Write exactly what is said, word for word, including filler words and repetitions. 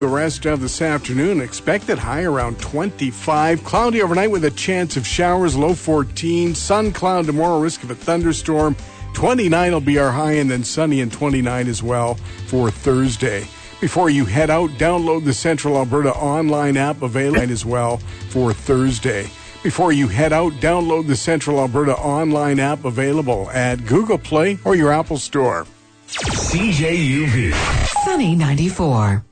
The rest of this afternoon, expected high around twenty-five. Cloudy overnight with a chance of showers, low fourteen. Sun cloud tomorrow, risk of a thunderstorm. twenty-nine will be our high, and then sunny and twenty-nine as well for Thursday. Before you head out, download the Central Alberta online app available as well for Thursday. Before you head out, download the Central Alberta online app available at Google Play or your Apple Store. C J U V. Sunny ninety-four.